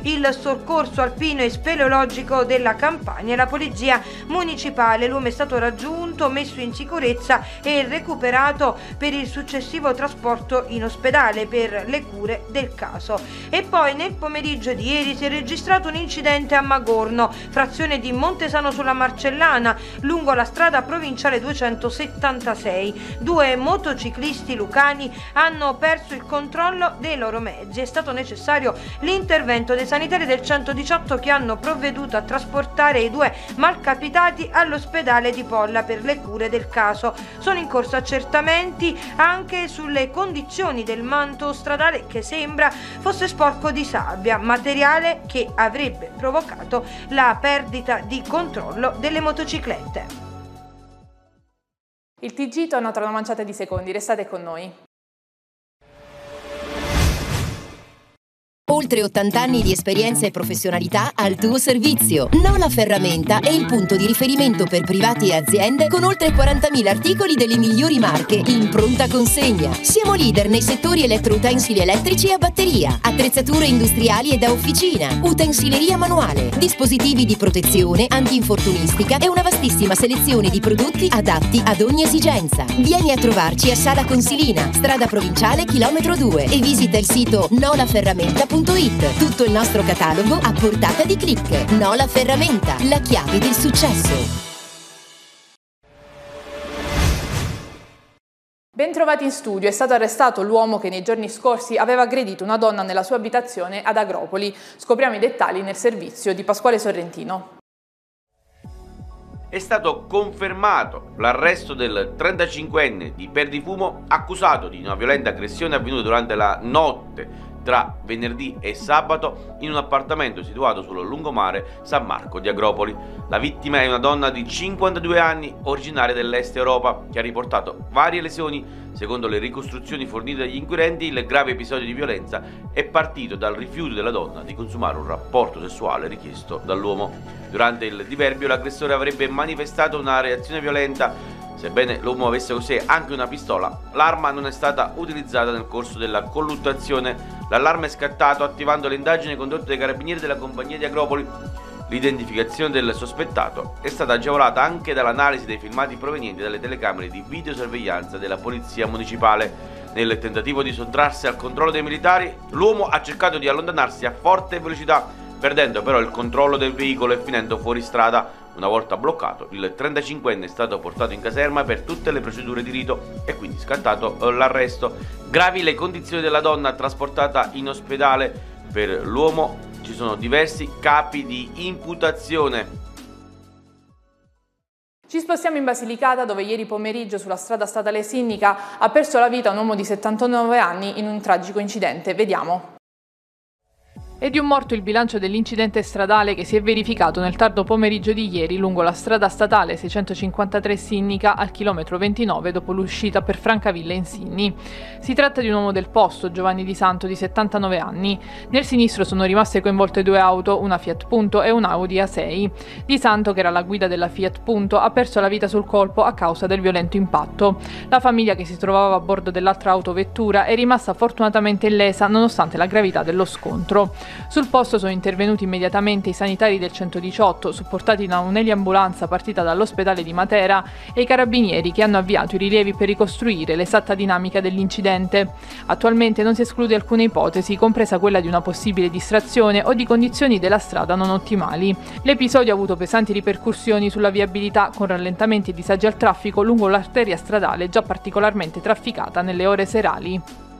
il soccorso alpino e speleologico della Campania e la polizia municipale. L'uomo è stato raggiunto, messo in sicurezza e recuperato per il successivo trasporto in ospedale per le cure del caso. E poi nel pomeriggio di ieri si è registrato un incidente a Magorno, frazione di Montesano sulla Marcellana, lungo la strada provinciale 276. Due motociclisti lucani hanno perso il controllo dei loro mezzi. È stato necessario l'intervento dei sanitari del 118 che hanno provveduto a trasportare i due malcapitati all'ospedale di Polla per le cure del caso. Sono in corso accertamenti anche sulle condizioni del manto stradale che sembra fosse sporco di sabbia, materiale che avrebbe provocato la perdita di controllo delle motociclette. Il TG torna tra una manciata di secondi, restate con noi. Oltre 80 anni di esperienza e professionalità al tuo servizio. Nola Ferramenta è il punto di riferimento per privati e aziende con oltre 40.000 articoli delle migliori marche in pronta consegna. Siamo leader nei settori elettroutensili elettrici e a batteria, attrezzature industriali e da officina, utensileria manuale, dispositivi di protezione, antinfortunistica e una vastissima selezione di prodotti adatti ad ogni esigenza. Vieni a trovarci a Sala Consilina, strada provinciale chilometro 2 e visita il sito nolaferramenta.it. Tutto il nostro catalogo a portata di click. Nola Ferramenta, la chiave del successo. Bentrovati in studio. È stato arrestato l'uomo che nei giorni scorsi aveva aggredito una donna nella sua abitazione ad Agropoli. Scopriamo i dettagli nel servizio di Pasquale Sorrentino. È stato confermato l'arresto del 35enne di Perdifumo accusato di una violenta aggressione avvenuta durante la notte tra venerdì e sabato in un appartamento situato sul lungomare San Marco di Agropoli. La vittima è una donna di 52 anni originaria dell'Est Europa che ha riportato varie lesioni. Secondo le ricostruzioni fornite dagli inquirenti, il grave episodio di violenza è partito dal rifiuto della donna di consumare un rapporto sessuale richiesto dall'uomo. Durante il diverbio l'aggressore avrebbe manifestato una reazione violenta. Sebbene l'uomo avesse con sé anche una pistola, l'arma non è stata utilizzata nel corso della colluttazione. L'allarme è scattato attivando le indagini condotte dai carabinieri della compagnia di Agropoli. L'identificazione del sospettato è stata agevolata anche dall'analisi dei filmati provenienti dalle telecamere di videosorveglianza della polizia municipale. Nel tentativo di sottrarsi al controllo dei militari, l'uomo ha cercato di allontanarsi a forte velocità, perdendo però il controllo del veicolo e finendo fuori strada. Una volta bloccato, il 35enne è stato portato in caserma per tutte le procedure di rito e quindi scattato l'arresto. Gravi le condizioni della donna trasportata in ospedale. Per l'uomo ci sono diversi capi di imputazione. Ci spostiamo in Basilicata, dove ieri pomeriggio sulla strada statale Sinnica ha perso la vita un uomo di 79 anni in un tragico incidente. Vediamo. È di un morto il bilancio dell'incidente stradale che si è verificato nel tardo pomeriggio di ieri lungo la strada statale 653 Sinnica al chilometro 29 dopo l'uscita per Francavilla in Sinni. Si tratta di un uomo del posto, Giovanni Di Santo, di 79 anni. Nel sinistro sono rimaste coinvolte due auto, una Fiat Punto e un Audi A6. Di Santo, che era alla guida della Fiat Punto, ha perso la vita sul colpo a causa del violento impatto. La famiglia che si trovava a bordo dell'altra autovettura è rimasta fortunatamente illesa nonostante la gravità dello scontro. Sul posto sono intervenuti immediatamente i sanitari del 118, supportati da un'eliambulanza partita dall'ospedale di Matera, e i carabinieri che hanno avviato i rilievi per ricostruire l'esatta dinamica dell'incidente. Attualmente non si esclude alcuna ipotesi, compresa quella di una possibile distrazione o di condizioni della strada non ottimali. L'episodio ha avuto pesanti ripercussioni sulla viabilità, con rallentamenti e disagi al traffico lungo l'arteria stradale già particolarmente trafficata nelle ore serali.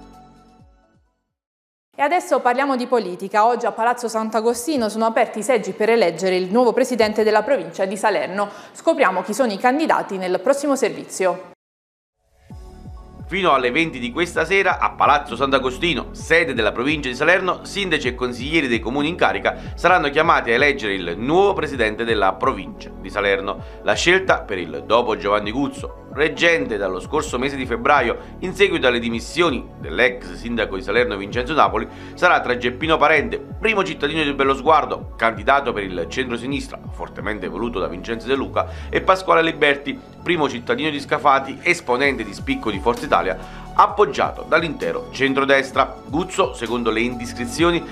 E adesso parliamo di politica. Oggi a Palazzo Sant'Agostino sono aperti i seggi per eleggere il nuovo presidente della provincia di Salerno. Scopriamo chi sono i candidati nel prossimo servizio. Fino alle 20 di questa sera a Palazzo Sant'Agostino, sede della provincia di Salerno, sindaci e consiglieri dei comuni in carica saranno chiamati a eleggere il nuovo presidente della provincia di Salerno. La scelta per il dopo Giovanni Guzzo, reggente dallo scorso mese di febbraio in seguito alle dimissioni dell'ex sindaco di Salerno Vincenzo Napoli, sarà tra Geppino Parente, primo cittadino di Bellosguardo, candidato per il centro-sinistra, fortemente voluto da Vincenzo De Luca, e Pasquale Liberti, primo cittadino di Scafati, esponente di spicco di Forza Italia, appoggiato dall'intero centrodestra. Guzzo, secondo le indiscrezioni,